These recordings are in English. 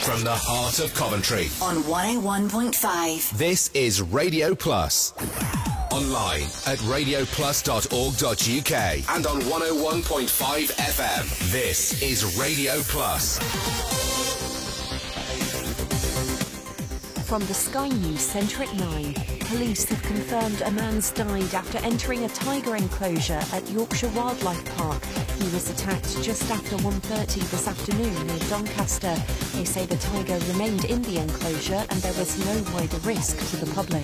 From the heart of Coventry. On 101.5. This is Radio Plus. Online at radioplus.org.uk and on 101.5 FM. This is Radio Plus. From the Sky News Centre at 9, police have confirmed a man's died after entering a tiger enclosure at Yorkshire Wildlife Park. He was attacked just after 1:30 this afternoon near Doncaster. They say the tiger remained in the enclosure and there was no wider risk to the public.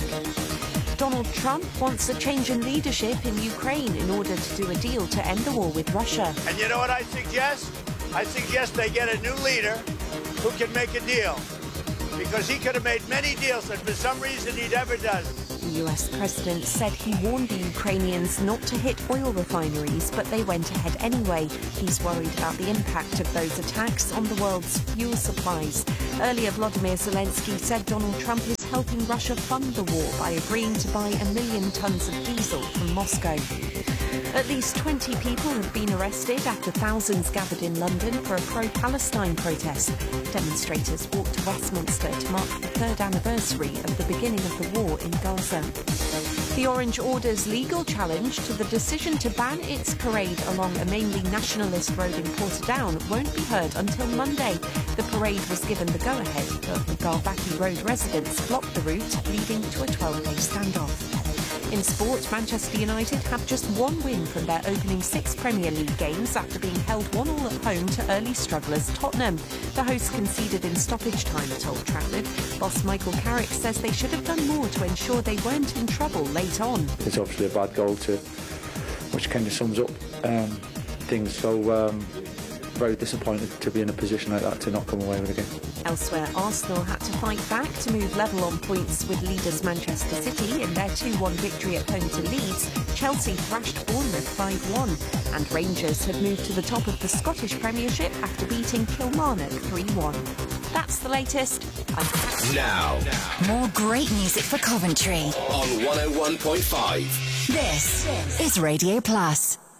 Donald Trump wants a change in leadership in Ukraine in order to do a deal to end the war with Russia. And you know what I suggest? I suggest they get a new leader who can make a deal. Because he could have made many deals and for some reason he never does. The US president said he warned the Ukrainians not to hit oil refineries, but they went ahead anyway. He's worried about the impact of those attacks on the world's fuel supplies. Earlier, Volodymyr Zelensky said Donald Trump is helping Russia fund the war by agreeing to buy 1 million tons of diesel from Moscow. At least 20 people have been arrested after thousands gathered in London for a pro-Palestine protest. Demonstrators walked to Westminster to mark the third anniversary of the beginning of the war in Gaza. The Orange Order's legal challenge to the decision to ban its parade along a mainly nationalist road in Portadown won't be heard until Monday. The parade was given the go-ahead, but the Galvackie Road residents blocked the route, leading to a 12-day standoff. In sport, Manchester United have just one win from their opening 6 Premier League games after being held 1-1 at home to early strugglers Tottenham. The hosts conceded in stoppage time at Old Trafford. Boss Michael Carrick says they should have done more to ensure they weren't in trouble late on. It's obviously a bad goal which kind of sums up things. So very disappointed to be in a position like that to not come away with a game. Elsewhere, Arsenal had to fight back to move level on points with leaders Manchester City in their 2-1 victory at home to Leeds. Chelsea thrashed Bournemouth 5-1 and Rangers have moved to the top of the Scottish Premiership after beating Kilmarnock 3-1. That's the latest. Now, more great music for Coventry. On 101.5. This is Radio Plus.